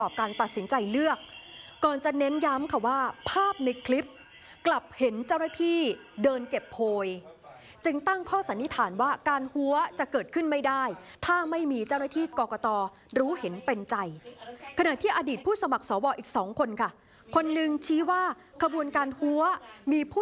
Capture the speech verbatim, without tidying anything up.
ประกอบการตัดสินใจเลือกก่อนจะเน้นย้ำค่ะว่าภาพในคลิปกลับเห็นเจ้าหน้าที่เดินเก็บโพยจึงตั้งข้อสันนิษฐานว่าการหัวจะเกิดขึ้นไม่ได้ถ้าไม่มีเจ้าหน้าที่กกต.รู้เห็นเป็นใจขณะที่อดีตผู้สมัครสวอีกสองคนค่ะคนหนึ่งชี้ว่าขบวนการหัวมีผู้